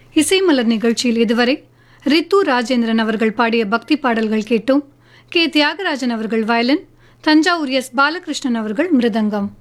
இசைமலர் நிகழ்ச்சியில் இதுவரை ரித்து ராஜேந்திரன் அவர்கள் பாடிய பக்தி பாடல்கள் கேட்டோம். கே தியாகராஜன் அவர்கள் வயலின், தஞ்சாவூர் எஸ் பாலகிருஷ்ணன் அவர்கள் மிருதங்கம்.